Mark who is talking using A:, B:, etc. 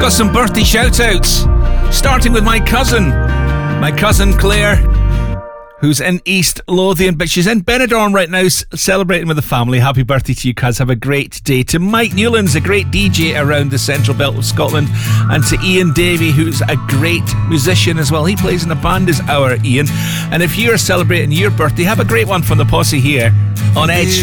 A: got some birthday shout-outs, starting with my cousin Claire, who's in East Lothian, but she's in Benidorm right now celebrating with the family. Happy birthday to you, cuz. Have a great day. To Mike Newlands, a great DJ around the central belt of Scotland, and to Ian Davey, who's a great musician as well. He plays in a band as our Ian. And if you're celebrating your birthday, have a great one from the posse here on Edge